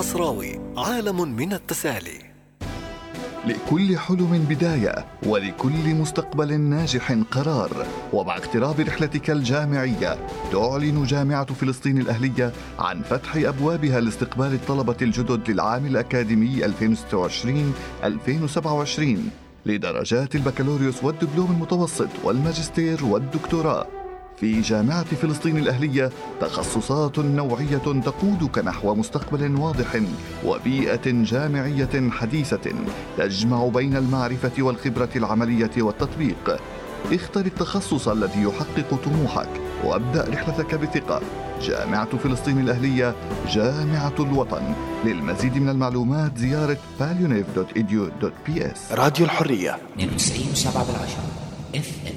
الخصراوي، عالم من التسالي. لكل حلم بداية، ولكل مستقبل ناجح قرار. ومع اقتراب رحلتك الجامعية، تعلن جامعة فلسطين الأهلية عن فتح أبوابها لاستقبال الطلبة الجدد للعام الأكاديمي 2026-2027 لدرجات البكالوريوس والدبلوم المتوسط والماجستير والدكتوراه. في جامعة فلسطين الأهلية تخصصات نوعية تقودك نحو مستقبل واضح وبيئة جامعية حديثة تجمع بين المعرفة والخبرة العملية والتطبيق. اختر التخصص الذي يحقق طموحك وابدأ رحلتك بثقة. جامعة فلسطين الأهلية، جامعة الوطن. للمزيد من المعلومات زيارة palionev.edu.ps. راديو الحرية 92.7 FM.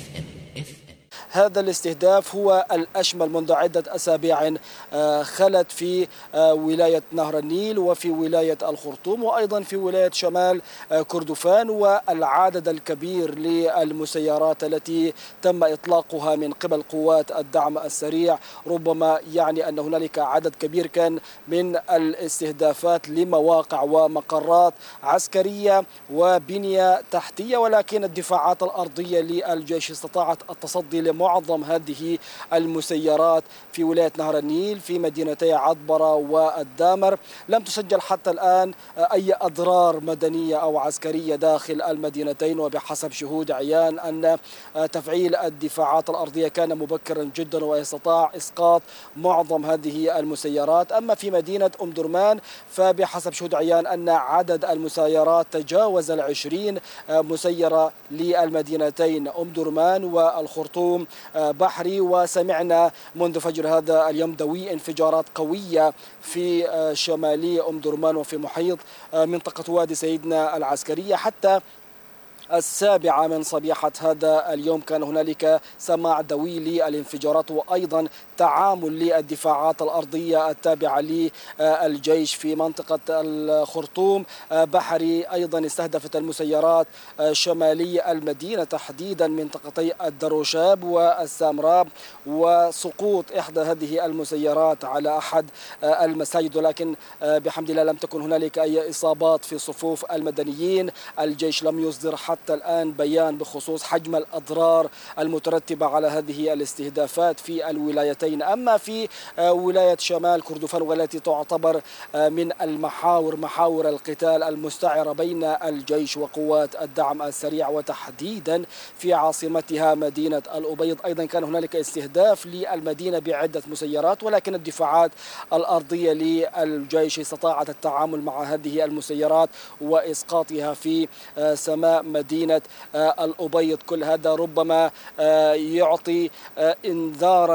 هذا الاستهداف هو الأشمل منذ عدة أسابيع خلت في ولاية نهر النيل وفي ولاية الخرطوم وأيضا في ولاية شمال كردفان. والعدد الكبير للمسيرات التي تم إطلاقها من قبل قوات الدعم السريع ربما يعني أن هنالك عدد كبير كان من الاستهدافات لمواقع ومقرات عسكرية وبنية تحتية، ولكن الدفاعات الأرضية للجيش استطاعت التصدي معظم هذه المسيرات في ولاية نهر النيل في مدينتي عطبرة والدامر. لم تسجل حتى الآن أي أضرار مدنية أو عسكرية داخل المدينتين، وبحسب شهود عيان أن تفعيل الدفاعات الأرضية كان مبكرا جدا واستطاع إسقاط معظم هذه المسيرات. أما في مدينة أم درمان فبحسب شهود عيان أن عدد المسيرات تجاوز 20 مسيرة للمدينتين أم درمان والخرطوم بحري. وسمعنا منذ فجر هذا اليوم دوي انفجارات قوية في شمالي أم درمان وفي محيط منطقة وادي سيدنا العسكرية. حتى 7 من صبيحة هذا اليوم كان هنالك سماع دوي للانفجارات وأيضا تعامل للدفاعات الأرضية التابعة للجيش في منطقة الخرطوم بحري. أيضا استهدفت المسيرات شمالي المدينة تحديدا منطقتي الدروشاب والسامراب وسقوط إحدى هذه المسيرات على أحد المساجد، ولكن بحمد الله لم تكن هنالك أي إصابات في صفوف المدنيين. الجيش لم يصدر حتى الآن بيان بخصوص حجم الأضرار المترتبة على هذه الاستهدافات في الولايتين. أما في ولاية شمال كردفان والتي تعتبر من محاور القتال المستعرة بين الجيش وقوات الدعم السريع وتحديدا في عاصمتها مدينة الأبيض، أيضا كان هنالك استهداف للمدينة بعدة مسيرات، ولكن الدفاعات الأرضية للجيش استطاعت التعامل مع هذه المسيرات وإسقاطها في سماء مدينة الأبيض. كل هذا ربما يعطي انذارا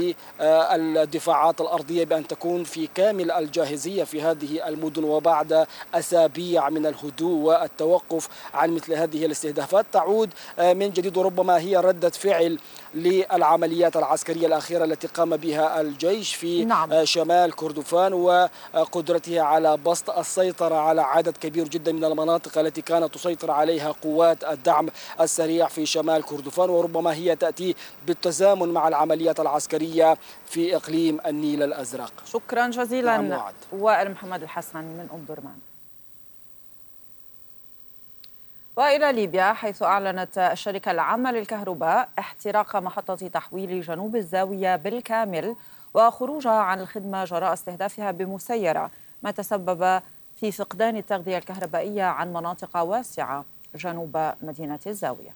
للدفاعات الأرضية بأن تكون في كامل الجاهزية في هذه المدن، وبعد أسابيع من الهدوء والتوقف عن مثل هذه الاستهدافات تعود من جديد، وربما هي ردة فعل للعمليات العسكرية الأخيرة التي قام بها الجيش في شمال كردفان وقدرته على بسط السيطرة على عدد كبير جدا من المناطق التي كانت تسيطر عليها قوات الدعم السريع في شمال كردفان، وربما هي تأتي بالتزامن مع العمليات العسكرية في إقليم النيل الأزرق. شكرا جزيلا وائل محمد الحسن من أم درمان. وإلى ليبيا، حيث أعلنت الشركة العامة للكهرباء احتراق محطة تحويل جنوب الزاوية بالكامل وخروجها عن الخدمة جراء استهدافها بمسيرة، ما تسبب في فقدان التغذية الكهربائية عن مناطق واسعة جنوب مدينة الزاوية.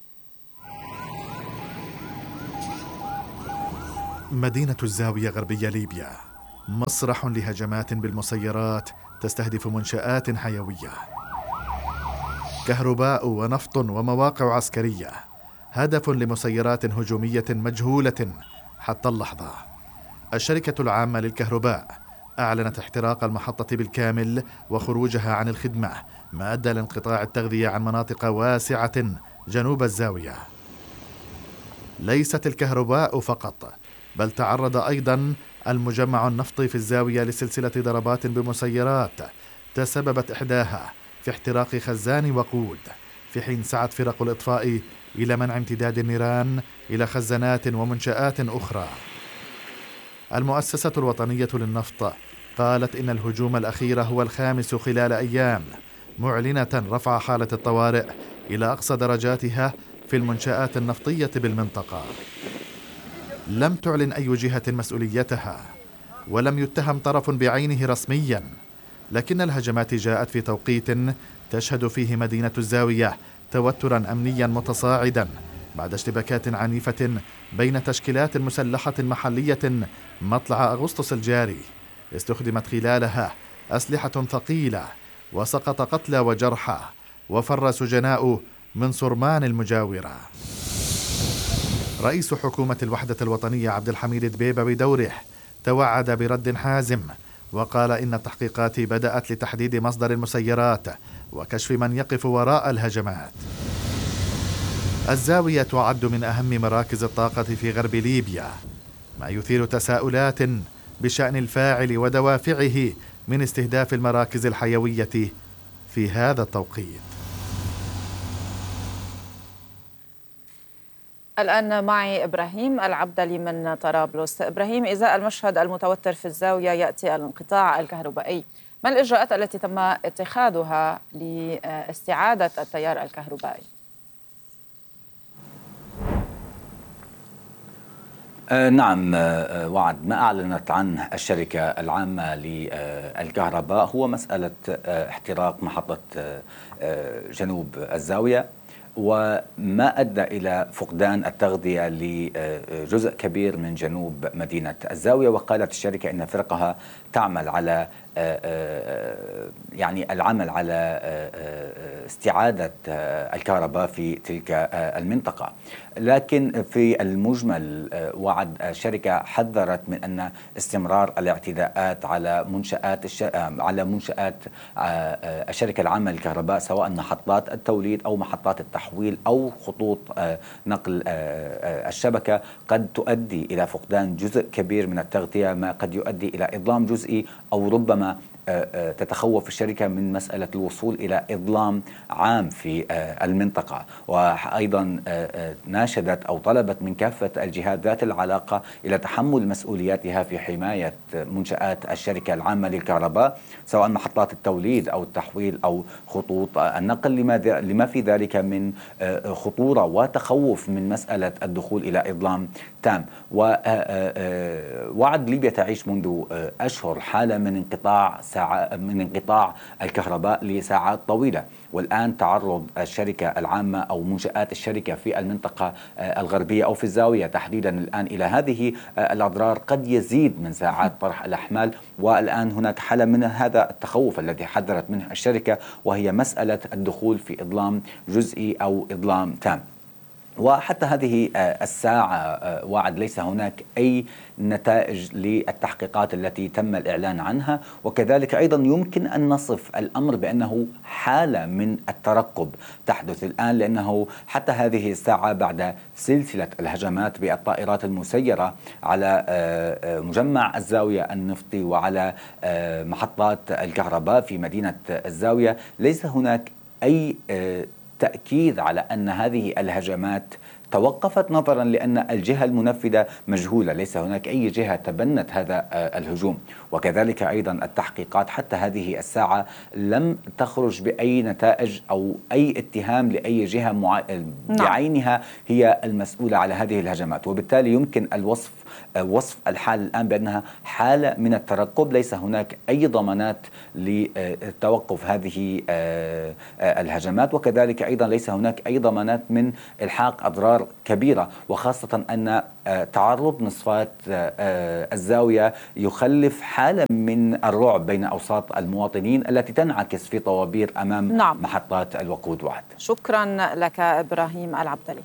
مدينة الزاوية غربية ليبيا مسرح لهجمات بالمسيرات تستهدف منشآت حيوية، كهرباء ونفط ومواقع عسكرية، هدف لمسيرات هجومية مجهولة حتى اللحظة. الشركة العامة للكهرباء أعلنت احتراق المحطة بالكامل وخروجها عن الخدمة، ما أدى لانقطاع التغذية عن مناطق واسعة جنوب الزاوية. ليست الكهرباء فقط، بل تعرض أيضا المجمع النفطي في الزاوية لسلسلة ضربات بمسيرات تسببت إحداها في احتراق خزان وقود، في حين سعت فرق الإطفاء إلى منع امتداد النيران إلى خزانات ومنشآت أخرى. المؤسسة الوطنية للنفط قالت إن الهجوم الأخير هو الخامس خلال أيام، معلنة رفع حالة الطوارئ إلى أقصى درجاتها في المنشآت النفطية بالمنطقة. لم تعلن أي جهة مسؤوليتها، ولم يتهم طرف بعينه رسميا، لكن الهجمات جاءت في توقيت تشهد فيه مدينة الزاوية توترا أمنيا متصاعدا بعد اشتباكات عنيفة بين تشكيلات مسلحة محلية مطلع أغسطس الجاري، استخدمت خلالها أسلحة ثقيلة وسقط قتلى وجرحى وفر سجناء من صرمان المجاورة. رئيس حكومة الوحدة الوطنية عبد الحميد دبيبة بدوره توعد برد حازم، وقال إن التحقيقات بدأت لتحديد مصدر المسيرات وكشف من يقف وراء الهجمات. الزاوية تعد من أهم مراكز الطاقة في غرب ليبيا، ما يثير تساؤلات بشأن الفاعل ودوافعه من استهداف المراكز الحيوية في هذا التوقيت. الآن معي إبراهيم العبدلي من طرابلس. إبراهيم، إزاء المشهد المتوتر في الزاوية يأتي الانقطاع الكهربائي، ما الإجراءات التي تم اتخاذها لاستعادة التيار الكهربائي؟ نعم وعد، ما أعلنت عنه الشركة العامة للكهرباء هو مسألة احتراق محطة جنوب الزاوية، وما أدى إلى فقدان التغذية لجزء كبير من جنوب مدينة الزاوية. وقالت الشركة أن فرقها تعمل على العمل على استعادة الكهرباء في تلك المنطقة. لكن في المجمل وعد الشركة حذرت من أن استمرار الاعتداءات على منشآت الشركة العامة للكهرباء، سواء محطات التوليد أو محطات التحويل أو خطوط نقل الشبكة، قد تؤدي إلى فقدان جزء كبير من التغذية، ما قد يؤدي إلى إظلام جزئي أو ربما تتخوف الشركة من مسألة الوصول إلى إظلام عام في المنطقة. وأيضا ناشدت أو طلبت من كافة الجهات ذات العلاقة إلى تحمل مسؤولياتها في حماية منشآت الشركة العامة للكهرباء، سواء محطات التوليد أو التحويل أو خطوط النقل، لما في ذلك من خطورة وتخوف من مسألة الدخول إلى إظلام تام. ووعد ليبيا تعيش منذ أشهر حالة من انقطاع الكهرباء لساعات طويلة، والآن تعرض الشركة العامة أو منشآت الشركة في المنطقة الغربية أو في الزاوية تحديدا الآن إلى هذه الأضرار قد يزيد من ساعات طرح الأحمال. والآن هناك حالة من هذا التخوف الذي حذرت منه الشركة، وهي مسألة الدخول في إظلام جزئي أو إظلام تام. وحتى هذه الساعة وعد ليس هناك أي نتائج للتحقيقات التي تم الإعلان عنها، وكذلك أيضا يمكن أن نصف الأمر بأنه حالة من الترقب تحدث الآن، لأنه حتى هذه الساعة بعد سلسلة الهجمات بالطائرات المسيرة على مجمع الزاوية النفطي وعلى محطات الكهرباء في مدينة الزاوية، ليس هناك أي تأكيد على أن هذه الهجمات توقفت، نظرا لأن الجهة المنفذة مجهولة، ليس هناك أي جهة تبنت هذا الهجوم. وكذلك أيضا التحقيقات حتى هذه الساعة لم تخرج بأي نتائج أو أي اتهام لأي جهة بعينها هي المسؤولة على هذه الهجمات، وبالتالي يمكن وصف الحال الآن بأنها حالة من الترقب، ليس هناك أي ضمانات لتوقف هذه الهجمات، وكذلك أيضا ليس هناك أي ضمانات من إلحاق أضرار كبيرة، وخاصة أن تعرض نصفات الزاوية يخلف حالة من الرعب بين أوساط المواطنين التي تنعكس في طوابير أمام محطات الوقود. وعد، شكرا لك إبراهيم العبدلي.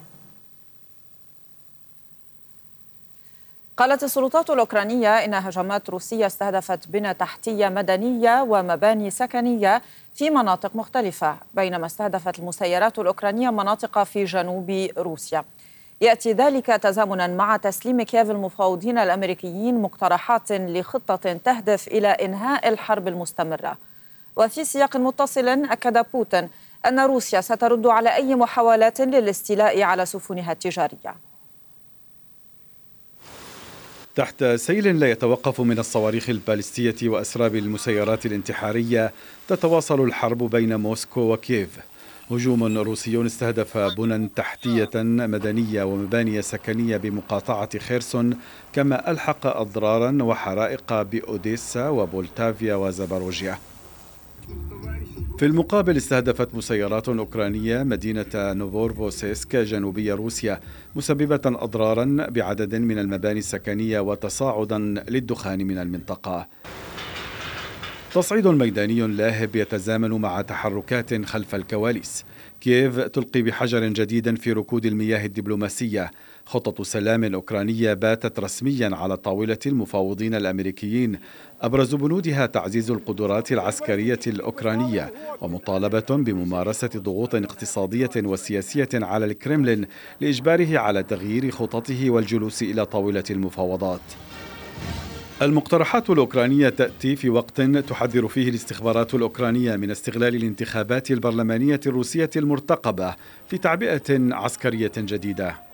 قالت السلطات الأوكرانية إن هجمات روسية استهدفت بنى تحتية مدنية ومباني سكنية في مناطق مختلفة، بينما استهدفت المسيرات الأوكرانية مناطق في جنوب روسيا. يأتي ذلك تزامنا مع تسليم كييف المفاوضين الأمريكيين مقترحات لخطة تهدف إلى إنهاء الحرب المستمرة. وفي سياق متصل أكد بوتين أن روسيا سترد على أي محاولات للاستيلاء على سفنها التجارية. تحت سيل لا يتوقف من الصواريخ البالستية وأسراب المسيرات الانتحارية تتواصل الحرب بين موسكو وكييف. هجوم روسي استهدف بنى تحتية مدنية ومباني سكنية بمقاطعة خيرسون، كما ألحق أضرارا وحرائق بأوديسا وبولتافيا وزاباروجيا. في المقابل استهدفت مسيرات أوكرانية مدينة نوفورفوسيسك جنوبي روسيا، مسببة أضرارا بعدد من المباني السكنية وتصاعدا للدخان من المنطقة. تصعيد ميداني لاهب يتزامن مع تحركات خلف الكواليس. كييف تلقي بحجر جديد في ركود المياه الدبلوماسية. خطة سلام أوكرانية باتت رسميا على طاولة المفاوضين الأمريكيين، أبرز بنودها تعزيز القدرات العسكرية الأوكرانية ومطالبة بممارسة ضغوط اقتصادية وسياسية على الكرملين لإجباره على تغيير خططه والجلوس إلى طاولة المفاوضات. المقترحات الأوكرانية تأتي في وقت تحذر فيه الاستخبارات الأوكرانية من استغلال الانتخابات البرلمانية الروسية المرتقبة في تعبئة عسكرية جديدة.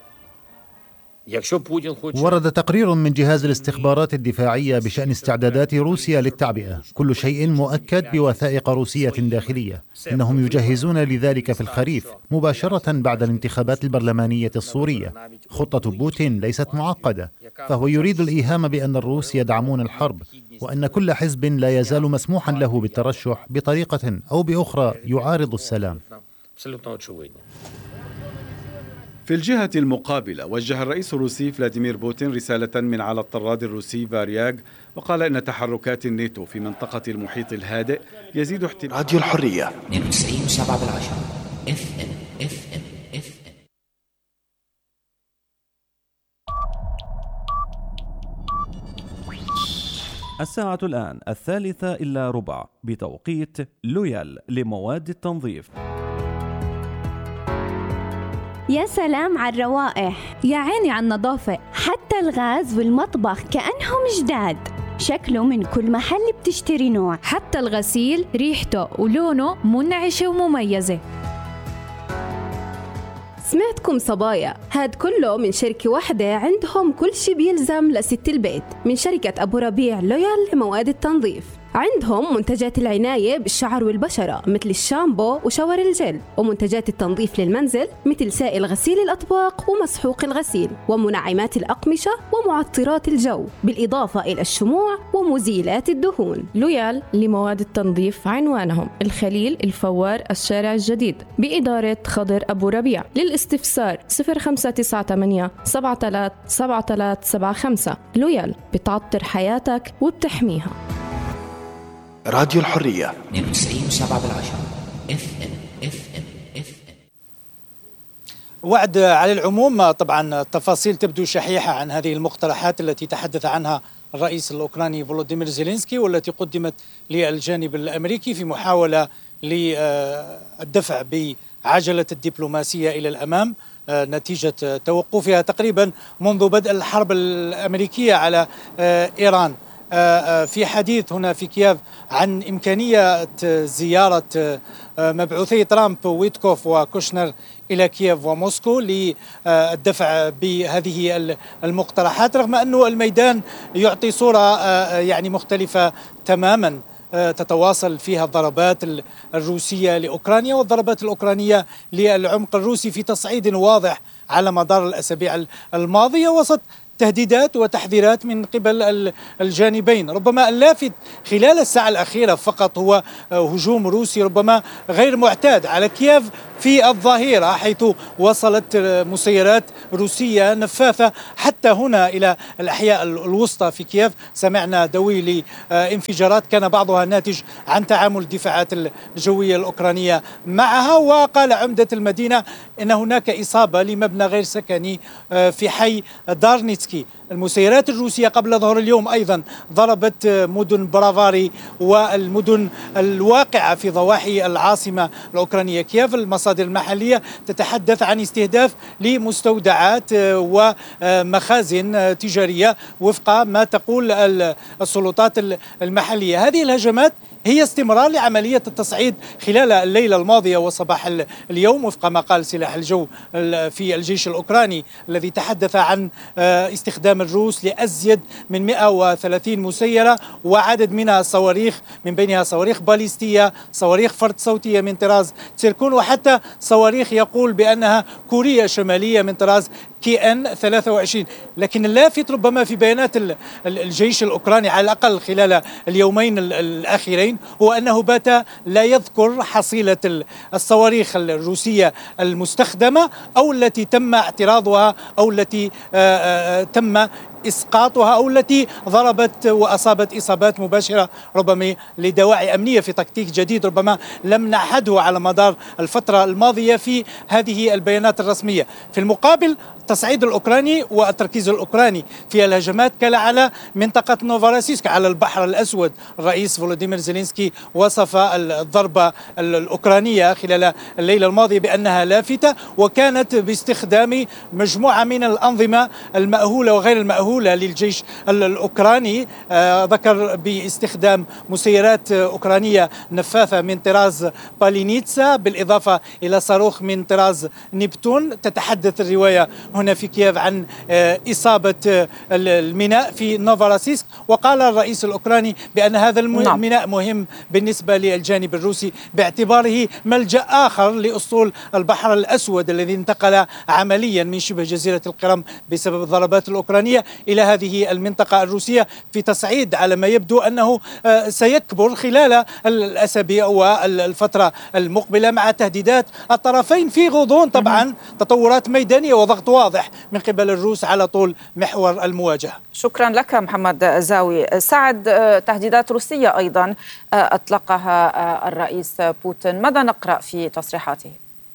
ورد تقرير من جهاز الاستخبارات الدفاعية بشأن استعدادات روسيا للتعبئة، كل شيء مؤكد بوثائق روسية داخلية. إنهم يجهزون لذلك في الخريف مباشرة بعد الانتخابات البرلمانية السورية. خطة بوتين ليست معقدة، فهو يريد الإيهام بأن الروس يدعمون الحرب، وأن كل حزب لا يزال مسموحا له بالترشح بطريقة أو بأخرى يعارض السلام. في الجهة المقابلة، وجه الرئيس الروسي فلاديمير بوتين رسالة من على الطراد الروسي فارياغ، وقال إن تحركات الناتو في منطقة المحيط الهادئ يزيد احتمال. راديو الحرية 92.7 FM. الساعة الآن 3:03 بتوقيت لويال لمواد التنظيف. يا سلام على الروائح، يا عيني على النظافة، حتى الغاز والمطبخ كأنهم جداد. شكله من كل محل بتشتري نوع، حتى الغسيل ريحته ولونه منعشة ومميزة. سمعتكم صبايا، هاد كله من شركة واحدة عندهم كل شي بيلزم لست البيت، من شركة أبو ربيع لويال لمواد التنظيف. عندهم منتجات العناية بالشعر والبشرة مثل الشامبو وشاور الجل، ومنتجات التنظيف للمنزل مثل سائل غسيل الأطباق ومسحوق الغسيل، ومنعمات الأقمشة ومعطرات الجو، بالإضافة إلى الشموع ومزيلات الدهون. لويال لمواد التنظيف عنوانهم الخليل الفوار الشارع الجديد بإدارة خضر أبو ربيع. للاستفسار 0598 737375. لويال بتعطر حياتك وبتحميها. راديو الحرية 92.7 FM. وعد على العموم. طبعا التفاصيل تبدو شحيحة عن هذه المقترحات التي تحدث عنها الرئيس الأوكراني فولوديمير زيلينسكي، والتي قدمت للجانب الأمريكي في محاولة للدفع بعجلة الدبلوماسية إلى الأمام نتيجة توقفها تقريبا منذ بدء الحرب الأمريكية على إيران. في حديث هنا في كييف عن إمكانية زيارة مبعوثي ترامب ويتكوف وكوشنر إلى كييف وموسكو للدفع بهذه المقترحات، رغم أنه الميدان يعطي صورة يعني مختلفة تماما. تتواصل فيها الضربات الروسية لأوكرانيا والضربات الأوكرانية للعمق الروسي في تصعيد واضح على مدار الأسابيع الماضية، وسط تهديدات وتحذيرات من قبل الجانبين. ربما اللافت خلال الساعة الأخيرة فقط هو هجوم روسي ربما غير معتاد على كييف في الظهيرة، حيث وصلت مسيرات روسية نفاثة حتى هنا إلى الأحياء الوسطى في كييف. سمعنا دوي لانفجارات كان بعضها ناتج عن تعامل الدفاعات الجوية الأوكرانية معها. وقال عمدة المدينة إن هناك إصابة لمبنى غير سكني في حي دارنيتسكي. المسيرات الروسية قبل ظهر اليوم أيضا ضربت مدن برافاري والمدن الواقعة في ضواحي العاصمة الأوكرانية كييف. المصادر المحلية تتحدث عن استهداف لمستودعات ومخازن تجارية وفق ما تقول السلطات المحلية. هذه الهجمات هي استمرار لعملية التصعيد خلال الليلة الماضية وصباح اليوم، وفق ما قال سلاح الجو في الجيش الأوكراني الذي تحدث عن استخدام الروس لأزيد من 130 مسيرة وعدد من الصواريخ، من بينها صواريخ باليستية، صواريخ فرد صوتية من طراز تسيركون، وحتى صواريخ يقول بأنها كوريا شمالية من طراز KN-23. لكن اللافت ربما في بيانات الجيش الأوكراني على الأقل خلال اليومين الأخيرين هو أنه بات لا يذكر حصيلة الصواريخ الروسية المستخدمة أو التي تم اعتراضها أو التي تم إسقاطها أو التي ضربت وأصابت إصابات مباشرة ربما لدواعي أمنية في تكتيك جديد ربما لم نعهده على مدار الفترة الماضية في هذه البيانات الرسمية. في المقابل التصعيد الأوكراني والتركيز الأوكراني في الهجمات كان على منطقة نوفوراسيسك على البحر الأسود. الرئيس فولوديمير زيلينسكي وصف الضربة الأوكرانية خلال الليلة الماضية بأنها لافتة وكانت باستخدام مجموعة من الأنظمة المأهولة وغير المأهولة للجيش الأوكراني. ذكر باستخدام مسيرات أوكرانية نفاثة من طراز بالينيتسا بالإضافة إلى صاروخ من طراز نبتون. تتحدث الرواية هنا في كييف عن إصابة الميناء في نوفوراسيسك، وقال الرئيس الأوكراني بأن هذا الميناء مهم بالنسبة للجانب الروسي باعتباره ملجأ آخر لأسطول البحر الأسود الذي انتقل عمليا من شبه جزيرة القرم بسبب الضربات الأوكرانية إلى هذه المنطقة الروسية، في تصعيد على ما يبدو أنه سيكبر خلال الأسابيع والفترة المقبلة مع تهديدات الطرفين في غضون طبعا تطورات ميدانية وضغط واضح من قبل الروس على طول محور المواجهة. شكرا لك محمد زاوي. سعد، تهديدات روسية أيضا أطلقها الرئيس بوتين، ماذا نقرأ في تصريحاته؟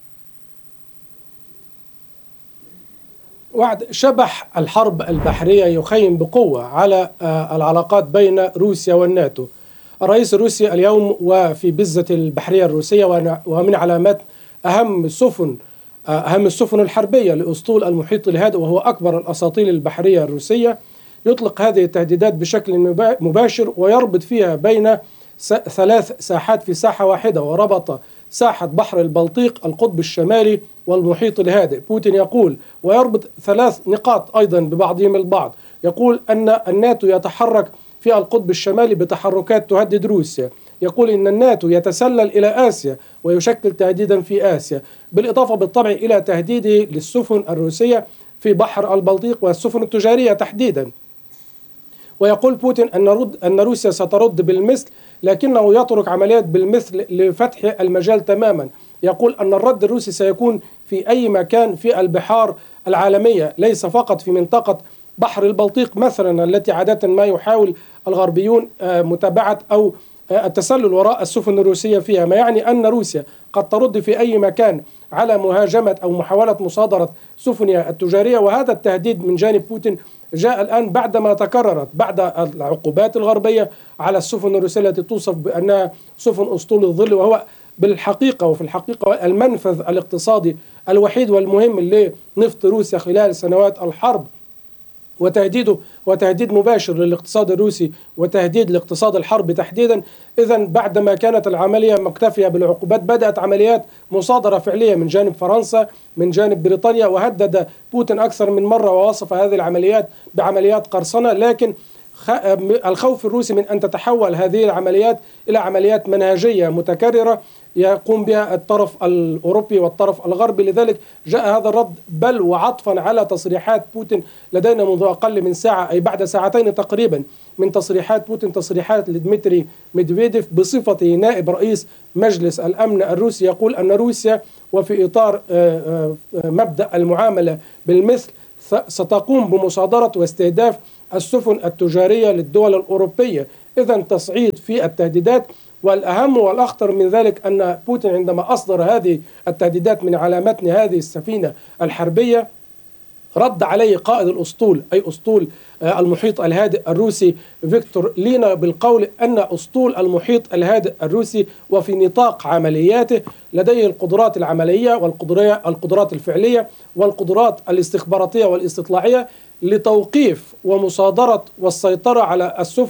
وعد شبح الحرب البحرية يخيم بقوة على العلاقات بين روسيا والناتو. الرئيس الروسي اليوم وفي بزة البحرية الروسية ومن علامات أهم السفن الحربية لأسطول المحيط الهادئ وهو أكبر الأساطيل البحرية الروسية، يطلق هذه التهديدات بشكل مباشر ويربط فيها بين 3 ساحات في ساحة واحدة، وربط ساحة بحر البلطيق، القطب الشمالي والمحيط الهادئ. بوتين يقول ويربط 3 نقاط أيضا ببعضهم البعض، يقول أن الناتو يتحرك في القطب الشمالي بتحركات تهدد روسيا، يقول إن الناتو يتسلل إلى آسيا ويشكل تهديدا في آسيا، بالإضافة بالطبع إلى تهديده للسفن الروسية في بحر البلطيق والسفن التجارية تحديدا. ويقول بوتين أن روسيا سترد بالمثل، لكنه يترك عمليات بالمثل لفتح المجال تماما. يقول أن الرد الروسي سيكون في أي مكان في البحار العالمية، ليس فقط في منطقة بحر البلطيق مثلا التي عادة ما يحاول الغربيون متابعة أو التسلل وراء السفن الروسية فيها، ما يعني أن روسيا قد ترد في أي مكان على مهاجمة أو محاولة مصادرة سفنها التجارية. وهذا التهديد من جانب بوتين جاء الآن بعدما تكررت بعد العقوبات الغربية على السفن الروسية التي توصف بأنها سفن أسطول الظل، وهو بالحقيقة وفي الحقيقة المنفذ الاقتصادي الوحيد والمهم لنفط روسيا خلال سنوات الحرب، وتهديد مباشر للاقتصاد الروسي وتهديد لاقتصاد الحرب تحديدا. إذن بعدما كانت العملية مكتفية بالعقوبات بدأت عمليات مصادرة فعلية من جانب فرنسا من جانب بريطانيا، وهدد بوتين أكثر من مرة ووصف هذه العمليات بعمليات قرصنة. لكن الخوف الروسي من أن تتحول هذه العمليات إلى عمليات منهجية متكررة يقوم بها الطرف الأوروبي والطرف الغربي. لذلك جاء هذا الرد بل وعطفا على تصريحات بوتين لدينا منذ أقل من ساعة، أي بعد ساعتين تقريبا من تصريحات بوتين، تصريحات لديمتري ميدفيديف بصفته نائب رئيس مجلس الأمن الروسي، يقول أن روسيا وفي إطار مبدأ المعاملة بالمثل ستقوم بمصادرة واستهداف السفن التجارية للدول الأوروبية. إذن تصعيد في التهديدات، والأهم والأخطر من ذلك أن بوتين عندما أصدر هذه التهديدات من على متن هذه السفينة الحربية رد عليه قائد الأسطول أي أسطول المحيط الهادئ الروسي فيكتور لينا بالقول أن أسطول المحيط الهادئ الروسي وفي نطاق عملياته لديه القدرات العملية والقدرات الفعلية والقدرات الاستخباراتية والاستطلاعية لتوقيف ومصادرة والسيطرة على السفن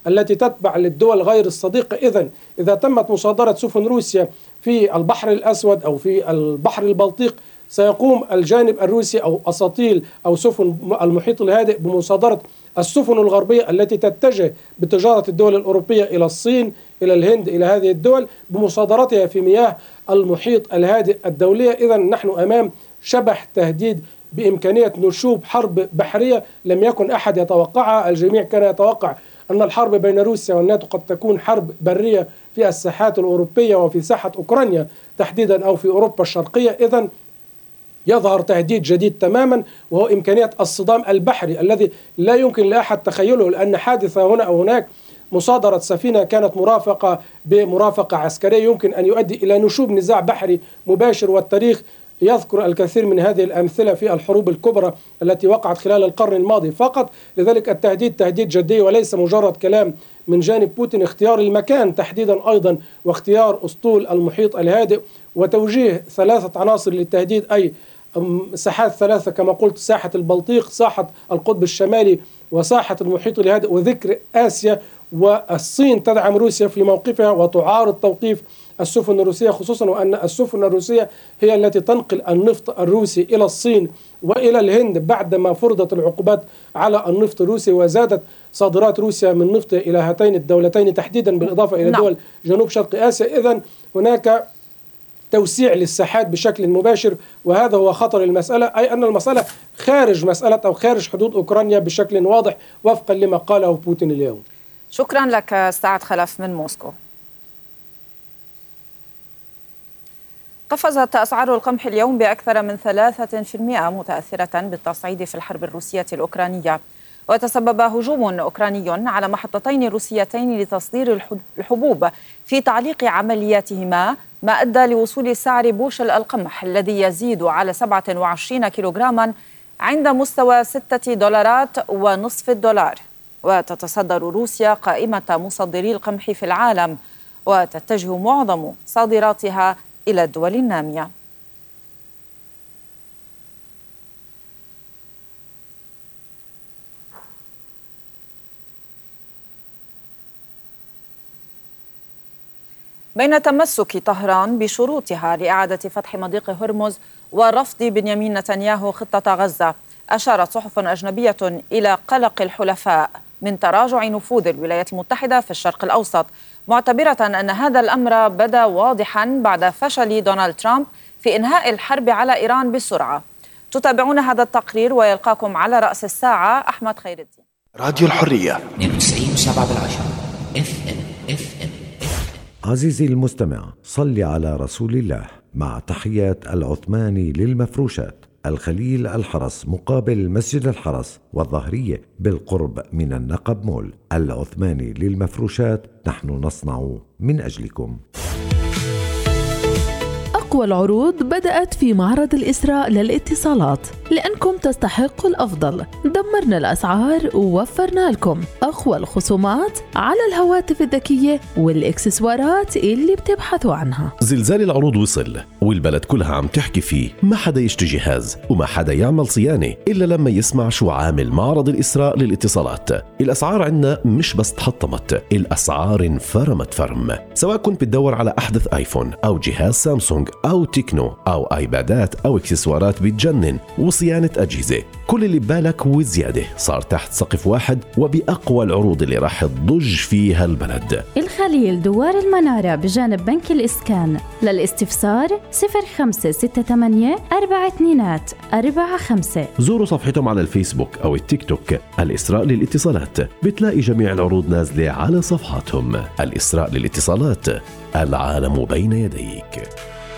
التي تتبع للدول غير الصديقة. إذا تمت مصادرة سفن روسيا في البحر الأسود أو في البحر البلطيق، سيقوم الجانب الروسي أو أساطيل أو سفن المحيط الهادئ بمصادرة السفن الغربية التي تتجه بتجارة الدول الأوروبية إلى الصين، إلى الهند، إلى هذه الدول، بمصادرتها في مياه المحيط الهادئ الدولية. إذن نحن أمام شبح تهديد بإمكانية نشوب حرب بحرية لم يكن أحد يتوقعها. الجميع كان يتوقع أن الحرب بين روسيا والناتو قد تكون حرب برية في الساحات الأوروبية وفي ساحة أوكرانيا تحديدا أو في أوروبا الشرقية. إذن يظهر تهديد جديد تماما، وهو إمكانية الصدام البحري الذي لا يمكن لأحد تخيله، لأن حادثة هنا أو هناك، مصادرة سفينة كانت مرافقة بمرافقة عسكرية، يمكن أن يؤدي إلى نشوب نزاع بحري مباشر. والتاريخ يذكر الكثير من هذه الأمثلة في الحروب الكبرى التي وقعت خلال القرن الماضي فقط. لذلك التهديد تهديد جدي وليس مجرد كلام من جانب بوتين. اختيار المكان تحديدا أيضا، واختيار أسطول المحيط الهادئ، وتوجيه 3 عناصر للتهديد، أي ساحات 3 كما قلت: ساحة البلطيق، ساحة القطب الشمالي، وساحة المحيط الهادئ، وذكر آسيا. والصين تدعم روسيا في موقفها وتعارض توقيف السفن الروسية، خصوصا وأن السفن الروسية هي التي تنقل النفط الروسي إلى الصين وإلى الهند بعدما فرضت العقوبات على النفط الروسي، وزادت صادرات روسيا من نفط إلى هاتين الدولتين تحديدا، بالإضافة إلى دول جنوب شرق آسيا. إذن هناك توسيع للساحات بشكل مباشر، وهذا هو خطر المسألة، أي أن المسألة خارج مسألة أو خارج حدود أوكرانيا بشكل واضح وفقا لما قاله بوتين اليوم. شكرا لك سعد خلف من موسكو. قفزت أسعار القمح اليوم بأكثر من 3% متأثرة بالتصعيد في الحرب الروسية الأوكرانية. وتسبب هجوم أوكراني على محطتين روسيتين لتصدير الحبوب في تعليق عملياتهما، ما أدى لوصول سعر بوشل القمح الذي يزيد على 27 كيلوغراما عند مستوى $6.50. وتتصدر روسيا قائمة مصدري القمح في العالم، وتتجه معظم صادراتها إلى الدول النامية. بين تمسك طهران بشروطها لإعادة فتح مضيق هرمز ورفض بنيامين نتنياهو خطة غزة، أشارت صحف أجنبية إلى قلق الحلفاء من تراجع نفوذ الولايات المتحدة في الشرق الأوسط، معتبرة أن هذا الأمر بدا واضحا بعد فشل دونالد ترامب في إنهاء الحرب على إيران بسرعة. تتابعون هذا التقرير ويلقاكم على رأس الساعة أحمد خير الدين. راديو الحرية 92.7 FM. عزيزي المستمع، صل على رسول الله. مع تحيات العثماني للمفروشات، الخليل الحرس مقابل مسجد الحرس والظهرية بالقرب من النقب مول. العثماني للمفروشات، نحن نصنع من أجلكم. أقوى العروض بدأت في معرض الإسراء للاتصالات، لأنكم تستحقوا الأفضل. دمرنا الأسعار ووفرنا لكم أقوى الخصومات على الهواتف الذكية والإكسسوارات اللي بتبحثوا عنها. زلزال العروض وصل والبلد كلها عم تحكي فيه، ما حدا يشتري جهاز وما حدا يعمل صيانة إلا لما يسمع شو عامل معرض الإسراء للاتصالات. الأسعار عنا مش بس تحطمت، الأسعار انفرمت فرم. سواء كنت بتدور على أحدث آيفون أو جهاز سامسونج أو تكنو أو آيبادات أو إكسسوارات بتجنن وصيانة أجهزة، كل اللي ببالك وزيادة صار تحت سقف واحد وبأقوى العروض اللي راح تضج فيها البلد. الخليل دوار المنارة بجانب بنك الإسكان. للاستفسار 0568 4245. زوروا صفحتهم على الفيسبوك أو التيك توك، الإسراء للاتصالات، بتلاقي جميع العروض نازلة على صفحاتهم. الإسراء للاتصالات، العالم بين يديك.